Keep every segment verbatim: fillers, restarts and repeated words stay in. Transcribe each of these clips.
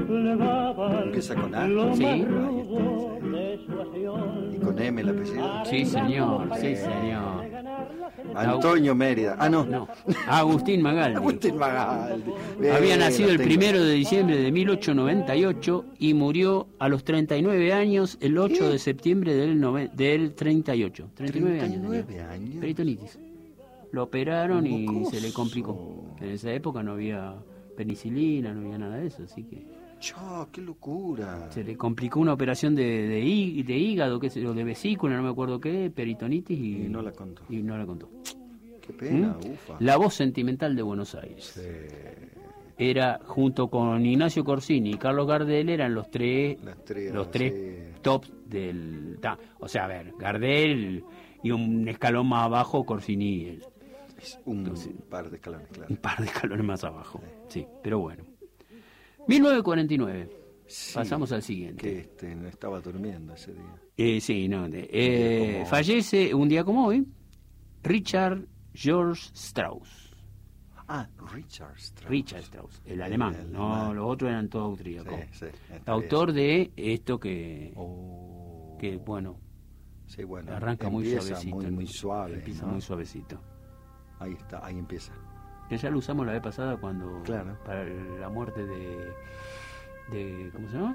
Empieza con A. Sí. Ahí está, sí. Y con M el apellido. Sí, señor, sí, señor. Antonio Mérida. Ah, no. No, Agustín Magaldi. Agustín Magaldi. Bien, Había nacido la el tengo. primero de diciembre de mil ochocientos noventa y ocho y murió a los treinta y nueve años el ocho ¿Qué? de septiembre del, nove- del treinta y ocho. treinta y nueve años. treinta y nueve tenía. años. Peritonitis. Lo operaron y Mocoso. se le complicó. En esa época no había penicilina, no había nada de eso, así que Chá, qué locura. se le complicó una operación de, de, hí- de hígado, qué sé yo, de vesícula, no me acuerdo qué, peritonitis y, Y no la contó. y no la contó. Qué pena, ¿Mm? ufa. La voz sentimental de Buenos Aires. Sí. Era, junto con Ignacio Corsini y Carlos Gardel, eran los tres, Las tres, los tres sí. tops del... ta- o sea, a ver, Gardel y un escalón más abajo, Corsini, el- Es un Entonces, par de escalones, claro. un par de escalones más abajo. Sí, pero bueno. mil novecientos cuarenta y nueve. Sí, Pasamos al siguiente. Que este, no estaba durmiendo ese día. Eh, sí, no. de- eh, como hoy. fallece un día como hoy Richard George Strauss. Ah, Richard Strauss. Richard Strauss, el alemán. el no, alemán. los otros eran todos austríacos. Sí, sí, está Autor de esto que, Oh. que bueno, Sí, bueno, arranca muy empieza suavecito. muy, muy suave. Empieza ¿no? muy suavecito. Ahí está, ahí empieza. Que ya lo usamos la vez pasada cuando... Claro. Para la muerte de... de ¿cómo se llama?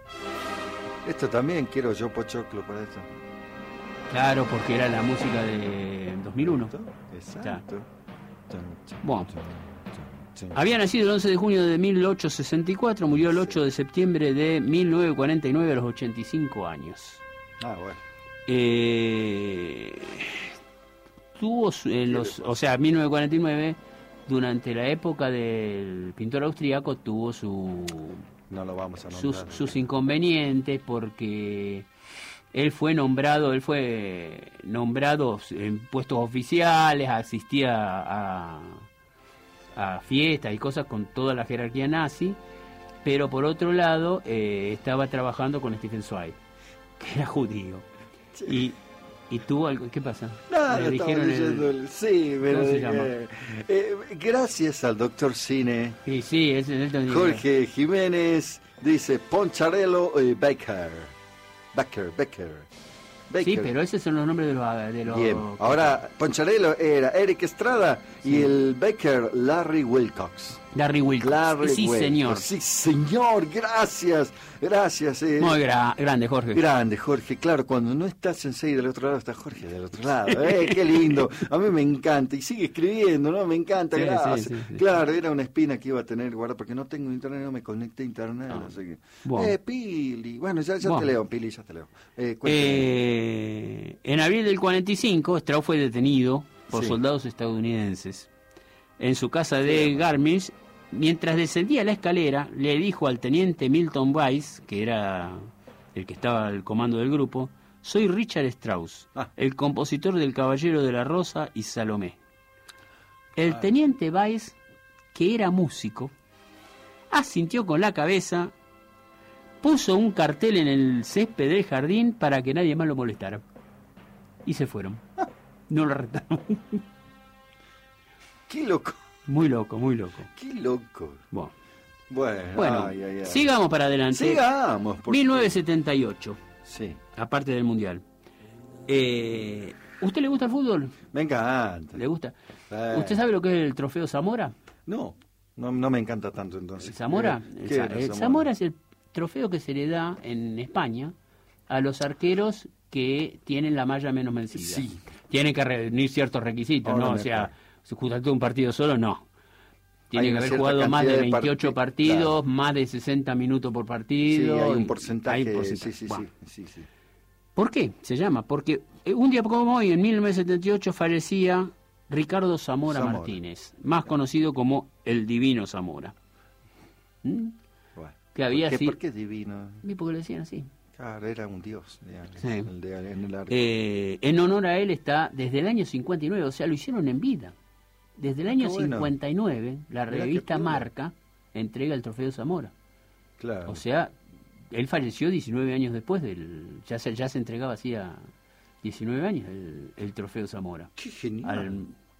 Esto también quiero yo pochoclo para esto. Claro, porque era la música de dos mil uno. Exacto. Chun, chun, Bueno. chun, chun, chun. Había nacido el once de junio de mil ochocientos sesenta y cuatro, murió el ocho de septiembre de mil novecientos cuarenta y nueve a los ochenta y cinco años. Ah, bueno. Eh, tuvo su- en los, o sea, mil novecientos cuarenta y nueve, durante la época del pintor austríaco, tuvo su, No lo vamos a sus, nombrar. sus inconvenientes porque él fue nombrado, él fue nombrado en puestos oficiales, asistía a, a fiestas y cosas con toda la jerarquía nazi, pero por otro lado eh, estaba trabajando con Stephen Zweig, que era judío. Y, y tuvo algo, ¿qué pasa? Nada, Le estaba dijeron el- leyendo el- Sí, pero ¿Cómo se eh, llama? eh, gracias al doctor Cine, Sí, sí, es el Jorge Jiménez dice Poncharello y Becker. Becker, Becker. Becker. Sí, pero esos son los nombres de los... De los Bien, ahora Poncharello era Eric Estrada y Sí. el Becker Larry Wilcox. Larry Wilcox. Larry sí, Wilcox. señor. Sí, señor, gracias, gracias. eh. Muy gra- grande, Jorge. Grande, Jorge. Claro, cuando no está Sensei del otro lado, está Jorge del otro lado. ¡Eh, qué lindo! A mí me encanta. Y sigue escribiendo, ¿no? Me encanta, Sí, gracias. sí, sí, sí. Claro, era una espina que iba a tener, guarda, porque no tengo internet, no me conecté a internet. Ah. Así que... Bueno. Eh, Pili. Bueno, ya, ya Bueno. te leo, Pili, ya te leo. Eh, cuéntame. Eh, en abril del cuarenta y cinco, Strauss fue detenido por Sí. soldados estadounidenses en su casa de Sí. Garmisch. Mientras descendía la escalera, le dijo al teniente Milton Weiss, que era el que estaba al comando del grupo: soy Richard Strauss, Ah. el compositor del Caballero de la Rosa y Salomé. El Ah. teniente Weiss, que era músico, asintió con la cabeza, puso un cartel en el césped del jardín para que nadie más lo molestara. Y se fueron. No lo arrestaron. Qué loco, Muy loco, muy loco. qué loco. Bueno, Bueno, bueno ay, ay, ay. sigamos para adelante. Sigamos. por mil novecientos setenta y ocho, Sí, aparte del Mundial. Eh, ¿Usted le gusta el fútbol? me encanta. ¿Le gusta? Eh. ¿Usted sabe lo que es el trofeo Zamora? No, no, no me encanta tanto entonces. ¿El Zamora? ¿Qué- El, qué Za- era el Zamora es el trofeo que se le da en España a los arqueros que tienen la malla menos vencida. Sí. Tienen que reunir ciertos requisitos, Ahora ¿no? O me sea, acuerdo. si jugaste un partido solo, no. Tiene Hay que una haber cierta jugado más de cantidad de veintiocho parti- partidos, claro. más de sesenta minutos por Sí, partido. hay y- un porcentaje. hay porcentaje. Sí, sí, Bueno. sí, sí, sí. ¿Por qué se llama? Porque eh, un día como hoy, en mil novecientos setenta y ocho, fallecía Ricardo Zamora, Zamora. Martínez, más conocido como el Divino Zamora. ¿Mm? Bueno, Que había ¿Por qué, sido- ¿Por qué divino? ¿Y por qué le decían así? Claro, era un dios. digamos, Sí. el de- en el arco. Eh, en honor a él está desde el año cincuenta y nueve, o sea, lo hicieron en vida. Desde el año Qué bueno. cincuenta y nueve, la Mirá qué revista piola. Marca entrega el trofeo Zamora. Claro. O sea, él falleció diecinueve años después del... Ya se, ya se entregaba hacía diecinueve años el, el trofeo Zamora. Qué genial. Al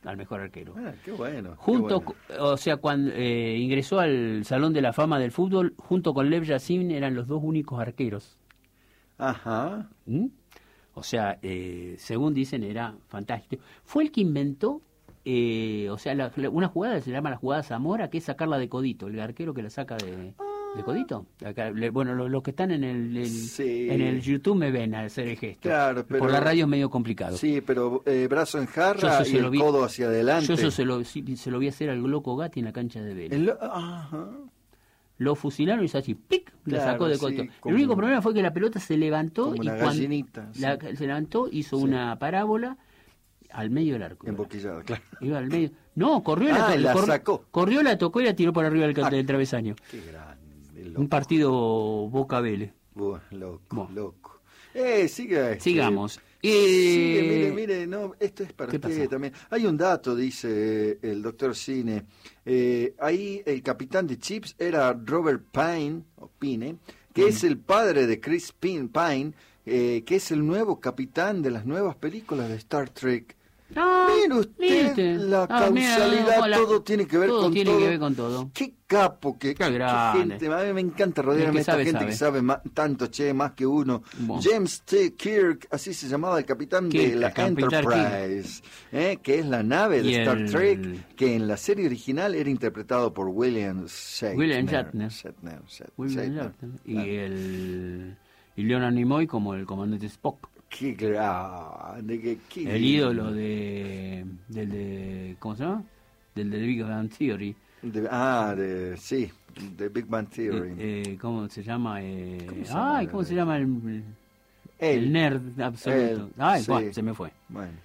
al mejor arquero. Ah, qué bueno. Junto, qué bueno. o sea, cuando eh, ingresó al Salón de la Fama del Fútbol, junto con Lev Yashin eran los dos únicos arqueros. Ajá. ¿Mm? O sea, eh, según dicen, era fantástico. Fue el que inventó, eh, o sea, la, la, una jugada se llama la jugada Zamora, que es sacarla de codito, el arquero que la saca de, de codito. Acá, le, bueno, los, los que están en el, el Sí. en el YouTube me ven al hacer el gesto. Claro, pero- Por la radio es medio complicado. Sí, pero eh, brazo en Yo jarra eso y se el lo vi- codo hacia adelante. Yo eso se lo, sí, se lo vi hacer al loco Gatti en la cancha de Vélez. El- Ajá. Lo fusilaron y hizo así, ¡pic! La Claro, sacó de sí, coto. como- El único problema fue que la pelota se levantó Como y una cuando gallinita, la- sí. se levantó, hizo Sí. una parábola al medio del arco. Emboquillado, claro. Iba al medio. No, corrió Ah, la, y la cor- sacó. corrió, la tocó y la tiró por arriba del, Ah. del travesaño. Qué grande, loco. Un partido Boca Vélez. Buah, loco, Bueno. loco. Eh, siga. este, Sigamos. Sigue, Eh, mire, mire, no, esto es para ¿qué usted pasó? también. Hay un dato, dice el doctor Cine. Eh, ahí el capitán de Chips era Robert Pine, o Pine, que Mm. es el padre de Chris Pine, Pine eh, que es el nuevo capitán de las nuevas películas de Star Trek. Ah, Mire usted, ¿viste? la Ah, mira, causalidad, hola. todo tiene que ver Todo con tiene todo. que ver con todo. Qué capo, qué, Qué qué grande. gente. A mí me encanta El rodearme que de esta sabe, gente sabe. que sabe ma- tanto, che, más que uno. Bueno. James T. Kirk, así se llamaba el capitán Kirk, de la el capitán Enterprise, ¿eh? que es la nave de Y Star el- Trek, que en la serie original era interpretado por William Shatner. William Shatner. Shatner, Shat- William Shatner. Shatner. Y Claro. el y Leonard Nimoy como el comandante Spock. Qué grande, qué, qué El lindo. ídolo de del de ¿cómo se llama? Del de Big Bang Theory. De- ah, de, sí, de Big Bang Theory. Eh, eh, ¿Cómo se llama? Eh, ¿Cómo se llama? ay, ¿cómo se llama el, Él. el nerd absoluto? Él, Ay, sí. buah, se me fue. Bueno.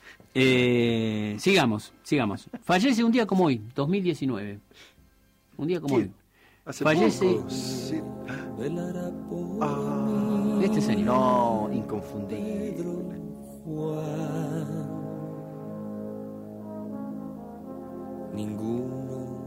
Eh, sigamos, sigamos. Fallece un día como hoy, dos mil diecinueve. Un día como ¿Quién? hoy. Hace Fallece- poco, sí. Ah, Este señor. no, inconfundible. Ninguno